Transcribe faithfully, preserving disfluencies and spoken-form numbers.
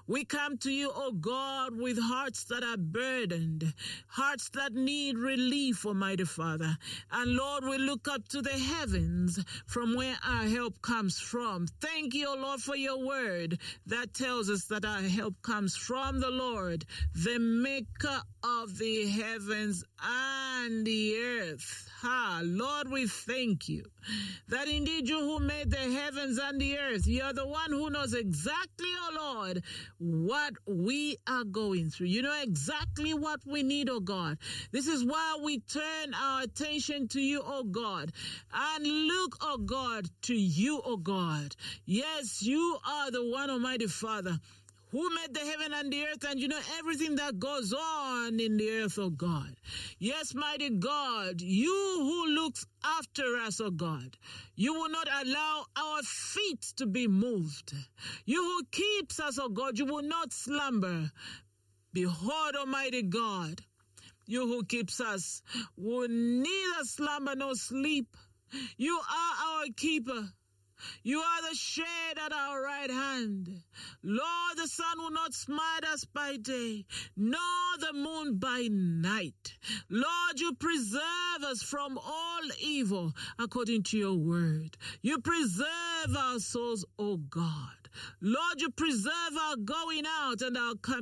We come to you, O God, with hearts that are burdened, hearts that need relief, Almighty Father. And Lord, we look up to the heavens from where our help comes from. Thank you, O Lord, for your word that tells us that our help comes from the Lord, the maker of the heavens and the earth. Ha, Lord, we thank you that indeed you who made the heavens and the earth, you're the one who knows exactly, oh Lord, what we are going through. You know exactly what we need, oh God. This is why we turn our attention to you, oh God, and look, oh God, to you, oh God. Yes, you are the one, Almighty Father, who made the heaven and the earth, and you know everything that goes on in the earth, oh God. Yes, mighty God, you who looks after us, oh God. You will not allow our feet to be moved. You who keeps us, oh God, you will not slumber. Behold, Almighty God, you who keeps us will neither slumber nor sleep. You are our keeper. You are the shade at our right hand. Lord, the sun will not smite us by day, nor the moon by night. Lord, you preserve us from all evil according to your word. You preserve our souls, O God. Lord, you preserve our going out and our coming